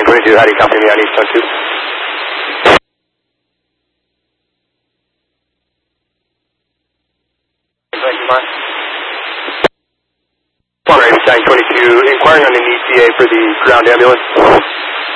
922, how do you copy me on Eastern 2? Thank you, Mark. Connor, 922, inquiring on an ETA for the ground ambulance.